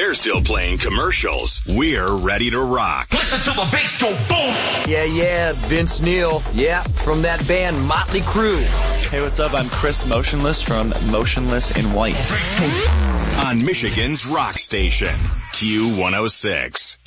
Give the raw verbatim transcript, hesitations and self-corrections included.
they're still playing commercials, we're ready to rock. Listen to the bass go boom. Yeah, yeah, Vince Neil. Yeah, from that band Motley Crue. Hey, what's up? I'm Chris Motionless from Motionless in White. On Michigan's rock station, Q one oh six.